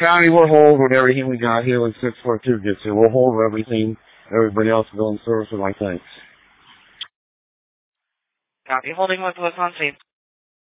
County, we'll hold with everything we got here when 642 gets here. We'll hold with everything. Everybody else will go in service with my thanks. Copy. Holding with what's on scene.